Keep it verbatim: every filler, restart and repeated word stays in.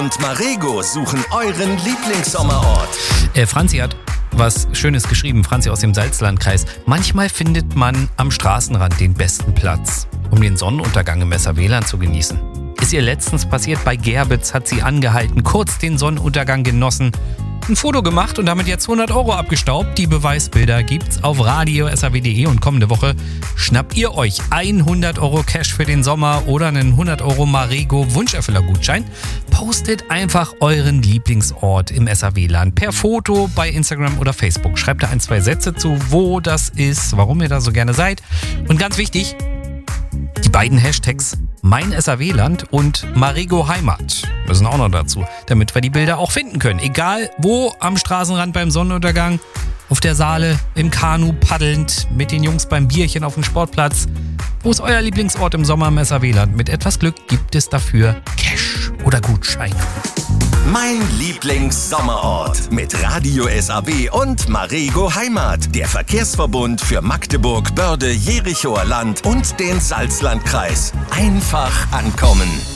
Und Marego suchen euren Lieblingssommerort. Äh, Franzi hat was Schönes geschrieben, Franzi aus dem Salzlandkreis. Manchmal findet man am Straßenrand den besten Platz, um den Sonnenuntergang im Messer-Weland zu genießen. Ist ihr letztens passiert, bei Gerbitz hat sie angehalten, kurz den Sonnenuntergang genossen, ein Foto gemacht und damit jetzt hundert Euro abgestaubt. Die Beweisbilder gibt's auf radio punkt s a w punkt d e und kommende Woche schnappt ihr euch hundert Euro Cash für den Sommer oder einen hundert Euro Marego Wunscherfüller-Gutschein. Postet einfach euren Lieblingsort im S A W-Land per Foto bei Instagram oder Facebook. Schreibt da ein, zwei Sätze zu, wo das ist, warum ihr da so gerne seid. Und ganz wichtig, die beiden Hashtags Mein S A W-Land und Marego Heimat müssen auch noch dazu, damit wir die Bilder auch finden können. Egal wo, am Straßenrand beim Sonnenuntergang, auf der Saale, im Kanu paddelnd, mit den Jungs beim Bierchen auf dem Sportplatz. Wo ist euer Lieblingsort im Sommer im S A W-Land? Mit etwas Glück gibt es dafür Cash oder Gutscheine. Mein Lieblingssommerort mit Radio S A W und Marego Heimat. Der Verkehrsverbund für Magdeburg, Börde, Jerichoer Land und den Salzlandkreis. Einfach ankommen.